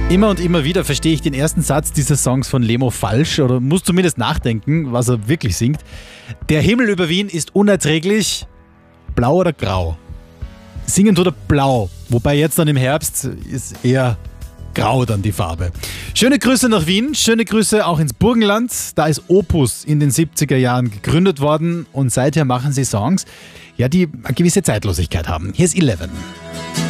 Immer und immer wieder verstehe ich den ersten Satz dieses Songs von Lemo falsch oder muss zumindest nachdenken, was er wirklich singt. Der Himmel über Wien ist unerträglich. Blau oder grau? Singen tut er blau, wobei jetzt dann im Herbst ist eher grau dann die Farbe. Schöne Grüße nach Wien, schöne Grüße auch ins Burgenland. Da ist Opus in den 70er Jahren gegründet worden und seither machen sie Songs, ja, die eine gewisse Zeitlosigkeit haben. Hier ist 11.